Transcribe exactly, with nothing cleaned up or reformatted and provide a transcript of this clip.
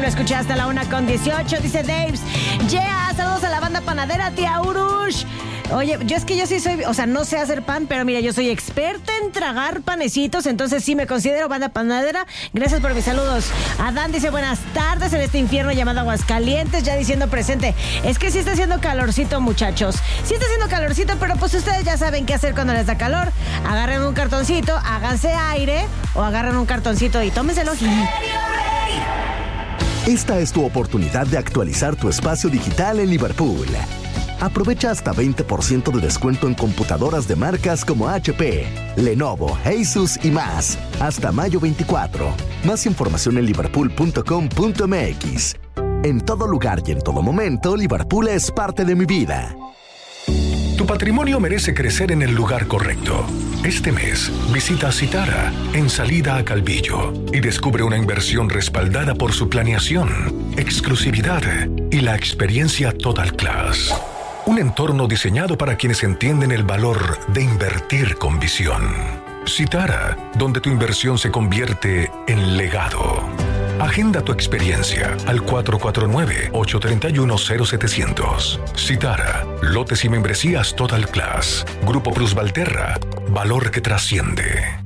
lo escuchaste a la una con dieciocho. Dice Daves, yeah, saludos a la banda panadera, tía Urush. Oye, yo es que yo sí soy, o sea, no sé hacer pan, pero mira, yo soy experta en tragar panecitos, entonces sí me considero banda panadera. Gracias por mis saludos. Adán dice, buenas tardes en este infierno llamado Aguascalientes, ya diciendo presente. Es que sí está haciendo calorcito, muchachos. Sí está haciendo calorcito, pero pues ustedes ya saben qué hacer cuando les da calor. Agarren un cartoncito, háganse aire, o agarren un cartoncito y tómenselo. Esta es tu oportunidad de actualizar tu espacio digital en Liverpool. Aprovecha hasta veinte por ciento de descuento en computadoras de marcas como H P, Lenovo, Asus y más. Hasta mayo veinticuatro. Más información en liverpool punto com punto m x. En todo lugar y en todo momento, Liverpool es parte de mi vida. Tu patrimonio merece crecer en el lugar correcto. Este mes, visita Citara en Salida a Calvillo y descubre una inversión respaldada por su planeación, exclusividad y la experiencia Total Class. Un entorno diseñado para quienes entienden el valor de invertir con visión. Citara, donde tu inversión se convierte en legado. Agenda tu experiencia al cuatro cuatro nueve, ocho tres uno, cero setecientos. Citara, lotes y membresías Total Class. Grupo Plus Valterra, valor que trasciende.